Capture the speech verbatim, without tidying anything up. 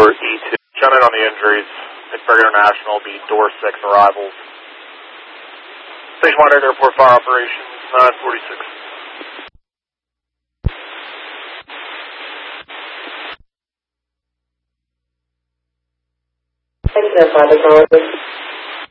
for E two. Chime in on the injuries. Pittsburgh International will be door six arrivals. Station one Airport Fire Operations, nine forty-six. Thank you, Father.